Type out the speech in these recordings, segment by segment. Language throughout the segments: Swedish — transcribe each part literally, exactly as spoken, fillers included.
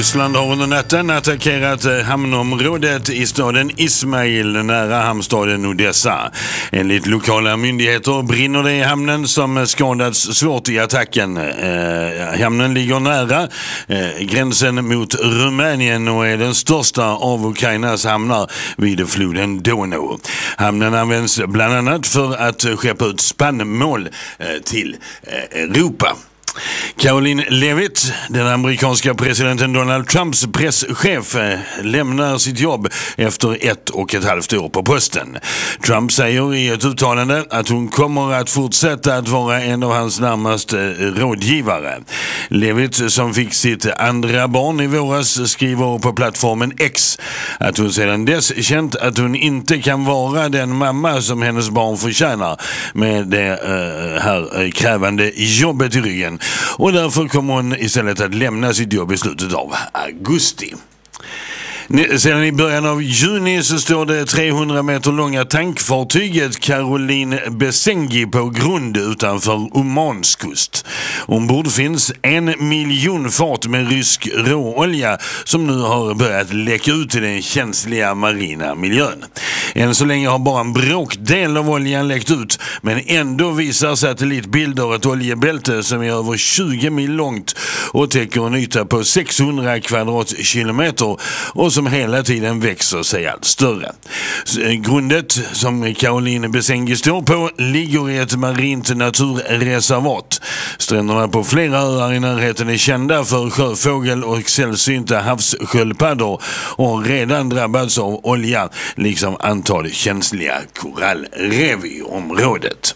Ryssland har under natten attackerat hamnområdet i staden Ismail nära hamnstaden Odessa. Enligt lokala myndigheter brinner det i hamnen som skadats svårt i attacken. Eh, hamnen ligger nära eh, gränsen mot Rumänien och är den största av Ukrainas hamnar vid floden Donau. Hamnen används bland annat för att skeppa ut spannmål eh, till eh, Europa. Karoline Leavitt, den amerikanska presidenten Donald Trumps presschef, lämnar sitt jobb efter ett och ett halvt år på posten. Trump säger i ett uttalande att hon kommer att fortsätta att vara en av hans närmaste rådgivare. Leavitt, som fick sitt andra barn i våras, skriver på plattformen X att hon sedan dess känt att hon inte kan vara den mamma som hennes barn förtjänar med det uh, här krävande jobbet i ryggen. Och därför kommer hon istället att lämna sitt jobb i slutet av augusti. Sedan i början av juni så står det trehundra meter långa tankfartyget Caroline Besengi på grund utanför Omans kust. Ombord finns en miljon fat med rysk råolja som nu har börjat läcka ut i den känsliga marina miljön. Än så länge har bara en bråkdel av oljan läckt ut, men ändå visar satellitbilder ett oljebälte som är över tjugo mil långt och täcker en yta på sexhundra kvadratkilometer och som hela tiden växer sig allt större. Grundet som Caroline Besengi står på ligger i ett marint naturreservat. Stränderna på flera öar i närheten är kända för sjöfågel och sällsynta havssköldpaddor och har redan drabbats av olja liksom antal känsliga korallrev i området.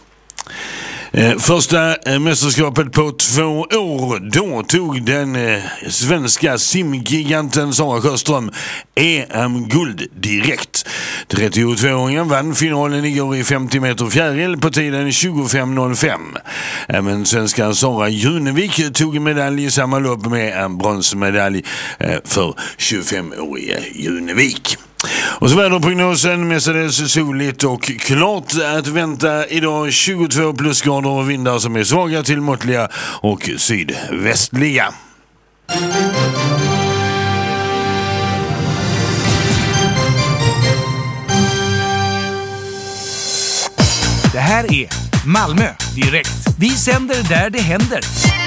Eh, första eh, mästerskapet på två år, då tog den eh, svenska simgiganten Sara Sjöström E M-guld direkt. trettiotvååringen vann finalen igår i femtio meter fjäril på tiden tjugofem noll fem. Även svenskan Sara Junevik tog medalj i samma lopp med en bronsmedalj eh, för tjugofemårige Junevik. Och så väderprognosen, mestadels soligt och klart att vänta idag, tjugotvå plusgrader och vindar som är svaga till måttliga och sydvästliga. Det här är Malmö direkt. Vi sänder där det händer.